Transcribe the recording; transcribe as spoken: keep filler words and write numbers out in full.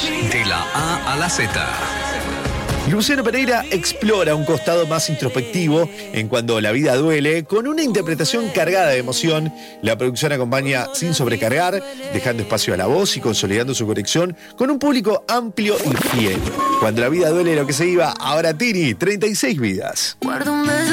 De la A a la Z. Luciano Pereira explora un costado más introspectivo en Cuando la vida duele, con una interpretación cargada de emoción. La producción acompaña sin sobrecargar, dejando espacio a la voz y consolidando su conexión con un público amplio y fiel. Cuando la vida duele lo que se iba, ahora Tini, treinta y seis vidas.